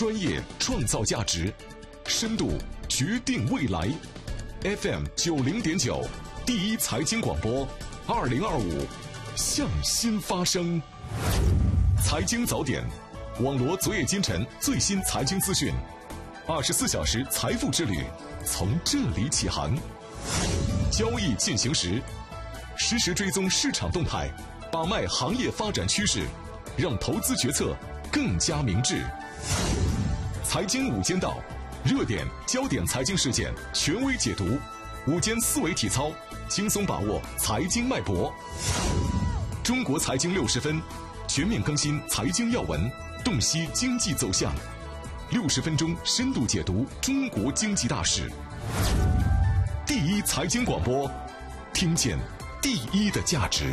专业创造价值，深度决定未来。FM 90.9，第一财经广播，2025向新发声。财经早点，网罗昨夜今晨最新财经资讯，24小时财富之旅从这里起航。交易进行时，实时追踪市场动态，把脉行业发展趋势，让投资决策更加明智。财经午间道，热点焦点财经事件权威解读，午间思维体操，轻松把握财经脉搏。中国财经60分，全面更新财经要闻，洞悉经济走向，60分钟深度解读中国经济大事。第一财经广播，听见第一的价值。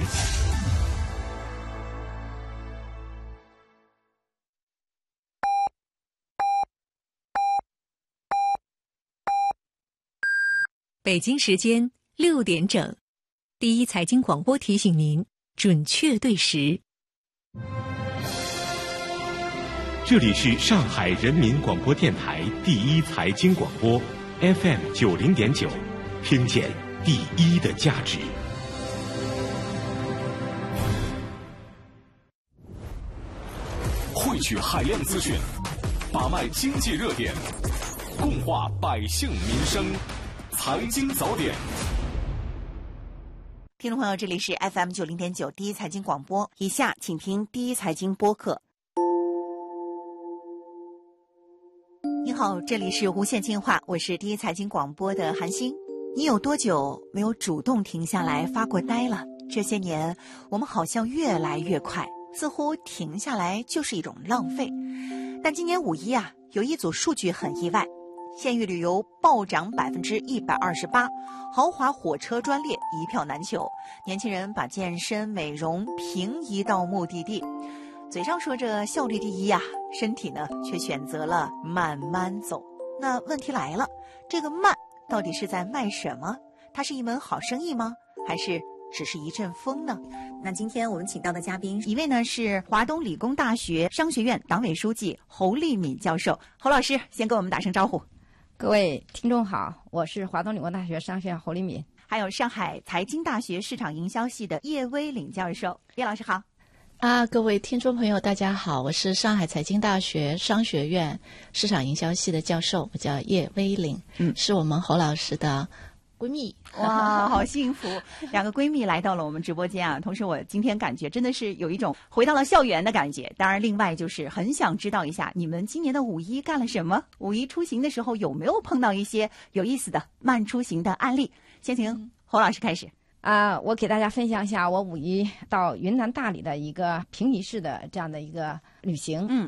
北京时间6点整，第一财经广播提醒您准确对时。 这里是上海人民广播电台第一财经广播 FM 90.9，听见第一的价值。 汇聚海量资讯，把脉经济热点，共话百姓民生。财经早点， 听众朋友，这里是 FM 90.9第一财经广播，以下请听第一财经播客。你好，这里是无限进化，我是第一财经广播的韩星。你有多久没有主动停下来发过呆了？这些年我们好像越来越快，似乎停下来就是一种浪费。但今年5·1啊，有一组数据很意外，县域旅游暴涨128%，豪华火车专列一票难求，年轻人把健身美容平移到目的地，嘴上说着效率第一呀，身体呢却选择了慢慢走。那问题来了，这个慢到底是在卖什么？它是一门好生意吗？还是只是一阵风呢？那今天我们请到的嘉宾，一位呢是华东理工大学商学院党委书记侯立敏教授。侯老师先跟我们打声招呼。 各位听众好，我是华东理工大学商学院侯立敏。 还有上海财经大学市场营销系的叶威岭教授。叶老师好。 各位听众朋友大家好，我是上海财经大学商学院市场营销系的教授，我叫叶威岭，是我们侯老师的闺蜜。 哇，好幸福，2个闺蜜来到了我们直播间啊！同时我今天感觉真的是有一种回到了校园的感觉。当然另外就是很想知道一下你们今年的5·1干了什么，5·1出行的时候有没有碰到一些有意思的慢出行的案例？先请侯老师开始。 我给大家分享一下我5·1到云南大理的一个平移式的这样的一个旅行。